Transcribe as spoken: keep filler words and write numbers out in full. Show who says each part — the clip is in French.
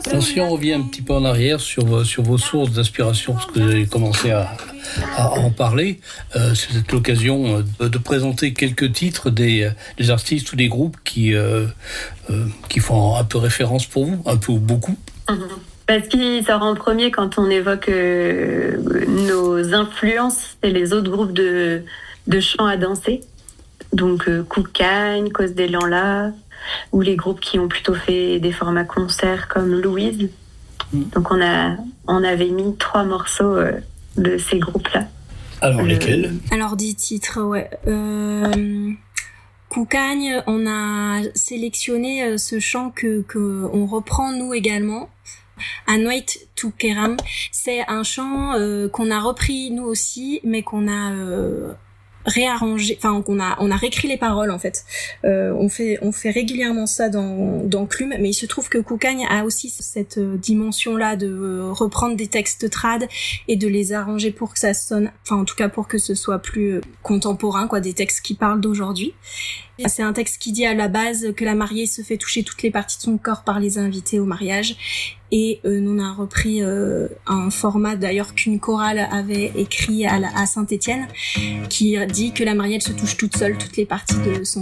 Speaker 1: Alors, si on revient un petit peu en arrière sur, sur vos sources d'inspiration, parce que vous avez commencé à, à en parler, euh, c'est peut-être l'occasion de, de présenter quelques titres des, des artistes ou des groupes qui, euh, euh, qui font un peu référence pour vous, un peu ou beaucoup.
Speaker 2: Mmh. Parce qu'il sort en premier quand on évoque euh, nos influences et les autres groupes de, de chants à danser. Donc euh, Koukagne, Cause d'élan là, ou les groupes qui ont plutôt fait des formats concerts comme Louise. Mmh. Donc on, a, on avait mis trois morceaux euh, de ces groupes-là.
Speaker 1: Alors euh, lesquels ?
Speaker 3: Alors dix titres, ouais. Euh... Koukagne, on a sélectionné ce chant que, que on reprend nous également. Anoit Tukeram, c'est un chant euh, qu'on a repris nous aussi, mais qu'on a euh, réarrangé, enfin qu'on a on a réécrit les paroles en fait. Euh, on fait on fait régulièrement ça dans dans Clume, mais il se trouve que Koukagne a aussi cette dimension là de euh, reprendre des textes trad et de les arranger pour que ça sonne, enfin en tout cas pour que ce soit plus contemporain, quoi, des textes qui parlent d'aujourd'hui. C'est un texte qui dit à la base que la mariée se fait toucher toutes les parties de son corps par les invités au mariage. Et euh, nous, on a repris euh, un format d'ailleurs qu'une chorale avait écrit à, la, à Saint-Étienne, qui dit que la mariée elle se touche toute seule toutes les parties de son